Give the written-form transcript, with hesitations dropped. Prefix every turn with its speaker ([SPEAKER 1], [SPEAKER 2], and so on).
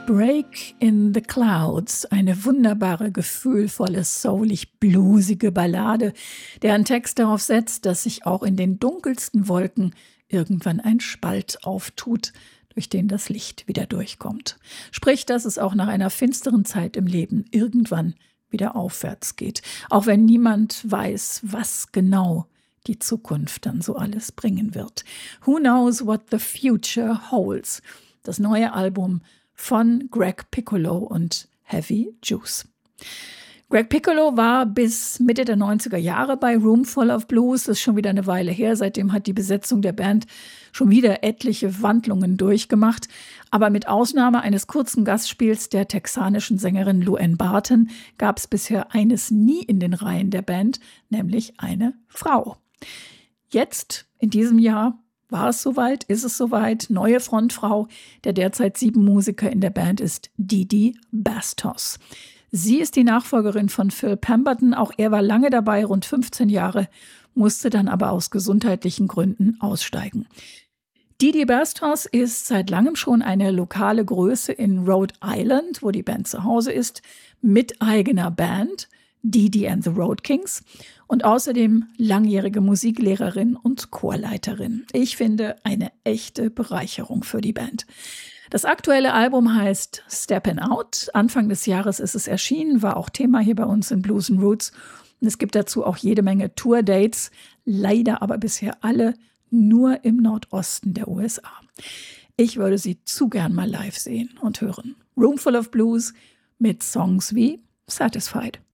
[SPEAKER 1] Break in the Clouds, eine wunderbare, gefühlvolle, soulig-bluesige Ballade, deren Text darauf setzt, dass sich auch in den dunkelsten Wolken irgendwann ein Spalt auftut, durch den das Licht wieder durchkommt. Sprich, dass es auch nach einer finsteren Zeit im Leben irgendwann wieder aufwärts geht, auch wenn niemand weiß, was genau die Zukunft dann so alles bringen wird. Who knows what the future holds? Das neue Album von Greg Piccolo und Heavy Juice. Greg Piccolo war bis Mitte der 90er Jahre bei Roomful of Blues. Das ist schon wieder eine Weile her. Seitdem hat die Besetzung der Band schon wieder etliche Wandlungen durchgemacht. Aber mit Ausnahme eines kurzen Gastspiels der texanischen Sängerin Luann Barton gab es bisher eines nie in den Reihen der Band, nämlich eine Frau. Jetzt, in diesem Jahr, war es soweit, ist es soweit, neue Frontfrau der derzeit 7 Musiker in der Band ist Didi Bastos. Sie ist die Nachfolgerin von Phil Pemberton, auch er war lange dabei, rund 15 Jahre, musste dann aber aus gesundheitlichen Gründen aussteigen. Didi Bastos ist seit langem schon eine lokale Größe in Rhode Island, wo die Band zu Hause ist, mit eigener Band, Didi and the Road Kings, und außerdem langjährige Musiklehrerin und Chorleiterin. Ich finde, eine echte Bereicherung für die Band. Das aktuelle Album heißt Steppin' Out. Anfang des Jahres ist es erschienen, war auch Thema hier bei uns in Blues & Roots. Und es gibt dazu auch jede Menge Tour-Dates, leider aber bisher alle nur im Nordosten der USA. Ich würde sie zu gern mal live sehen und hören. Roomful of Blues mit Songs wie Satisfied.